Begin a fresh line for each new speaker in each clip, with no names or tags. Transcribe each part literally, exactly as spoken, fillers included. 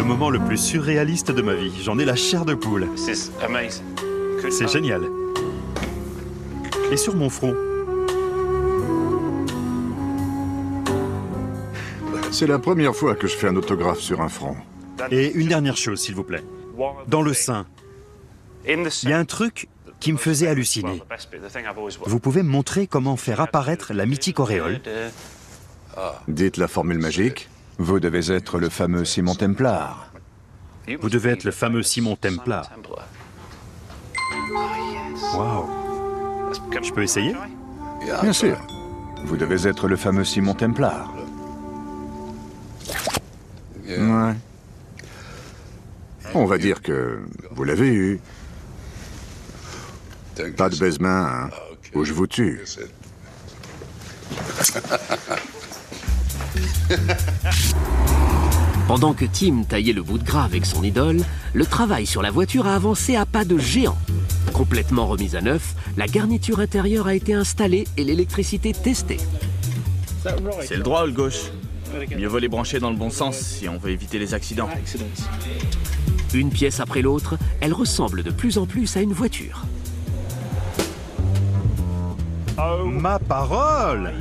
moment le plus surréaliste de ma vie. J'en ai la chair de poule. C'est génial. Et sur mon front?
C'est la première fois que je fais un autographe sur un front.
Et une dernière chose, s'il vous plaît. Dans le sein, il y a un truc qui me faisait halluciner. Vous pouvez me montrer comment faire apparaître la mythique auréole?
Dites la formule magique. Vous devez être le fameux Simon Templar.
Vous devez être le fameux Simon Templar. Waouh. Je peux essayer?
Bien sûr. Vous devez être le fameux Simon Templar. Ouais. On va dire que vous l'avez eu. Pas de baise-main, hein, ou je vous tue.
Pendant que Tim taillait le bout de gras avec son idole, le travail sur la voiture a avancé à pas de géant. Complètement remise à neuf, la garniture intérieure a été installée et l'électricité testée.
C'est le droit ou le gauche? Mieux vaut les brancher dans le bon sens si on veut éviter les accidents.
Une pièce après l'autre, elle ressemble de plus en plus à une voiture.
Ma parole!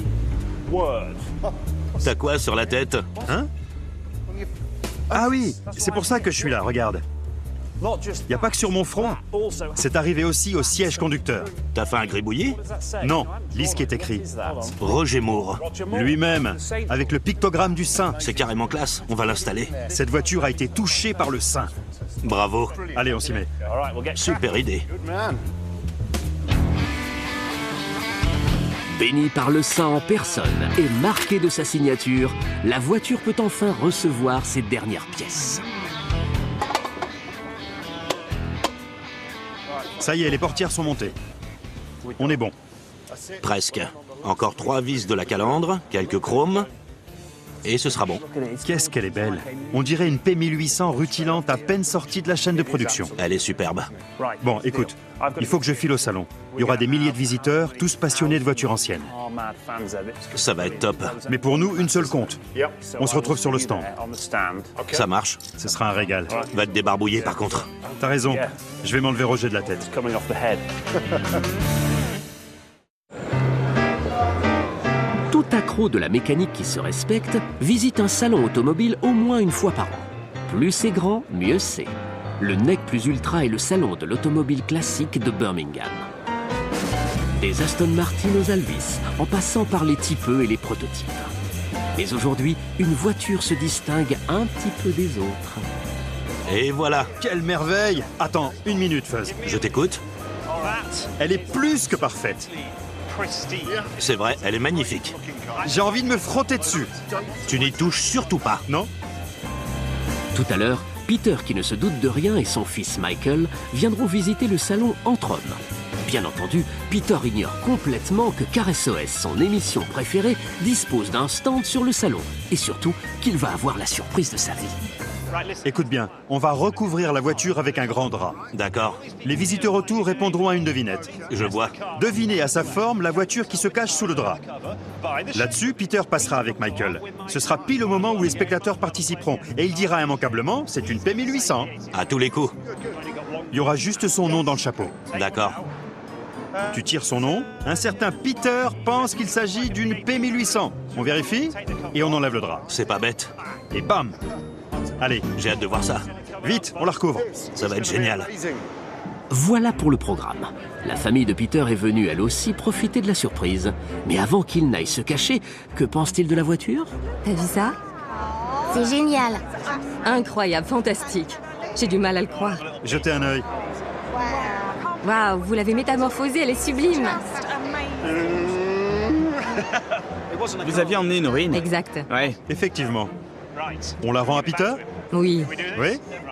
T'as quoi sur la tête?
Hein? Ah oui, c'est pour ça que je suis là, regarde. Il n'y a pas que sur mon front. C'est arrivé aussi au siège conducteur.
T'as fait un gribouillis?
Non, lis ce qui est écrit.
Roger Moore.
Lui-même, avec le pictogramme du sein.
C'est carrément classe, on va l'installer.
Cette voiture a été touchée par le sein.
Bravo.
Allez, on s'y met.
Super idée.
Bénie par le saint en personne et marquée de sa signature, la voiture peut enfin recevoir ses dernières pièces.
Ça y est, les portières sont montées. On est bon.
Presque. Encore trois vis de la calandre, quelques chromes, et ce sera bon.
Qu'est-ce qu'elle est belle. On dirait une P mille huit cents rutilante à peine sortie de la chaîne de production.
Elle est superbe.
Bon, écoute, il faut que je file au salon. Il y aura des milliers de visiteurs, tous passionnés de voitures anciennes.
Ça va être top.
Mais pour nous, une seule compte. On se retrouve sur le stand.
Ça marche.
Ce sera un régal.
Va te débarbouiller par contre.
T'as raison. Je vais m'enlever Roger de la tête.
Tout accro de la mécanique qui se respecte visite un salon automobile au moins une fois par an. Plus c'est grand, mieux c'est. Le Nec Plus Ultra est le salon de l'automobile classique de Birmingham. Des Aston Martin aux Alvis, en passant par les typeux et les prototypes. Mais aujourd'hui, une voiture se distingue un petit peu des autres.
Et voilà.
Quelle merveille! Attends, une minute, Fuzz.
Je t'écoute.
Elle est plus que parfaite.
C'est vrai, elle est magnifique.
J'ai envie de me frotter dessus.
Tu n'y touches surtout pas.
Non?
Tout à l'heure, Peter, qui ne se doute de rien, et son fils Michael viendront visiter le salon entre hommes. Bien entendu, Peter ignore complètement que Car S O S, son émission préférée, dispose d'un stand sur le salon. Et surtout, qu'il va avoir la surprise de sa vie.
Écoute bien, on va recouvrir la voiture avec un grand drap.
D'accord.
Les visiteurs autour répondront à une devinette.
Je vois.
Devinez à sa forme la voiture qui se cache sous le drap. Là-dessus, Peter passera avec Michael. Ce sera pile au moment où les spectateurs participeront. Et il dira immanquablement, c'est une P mille huit cents.
À tous les coups.
Il y aura juste son nom dans le chapeau.
D'accord.
Tu tires son nom. Un certain Peter pense qu'il s'agit d'une P mille huit cents. On vérifie et on enlève le drap.
C'est pas bête.
Et bam! Allez,
J'ai hâte de voir ça.
vite, on la recouvre.
Ça va être génial.
Voilà pour le programme. La famille de Peter est venue elle aussi profiter de la surprise. Mais avant qu'il n'aille se cacher, que pense-t-il de la voiture?
T'as vu ça?
C'est génial.
Incroyable, fantastique. J'ai du mal à le croire.
Jetez un œil.
Waouh, vous l'avez métamorphosée, elle est sublime.
Vous aviez emmené Noreen?
Exact.
Ouais.
Effectivement. On la rend à Peter?
Oui.
Oui?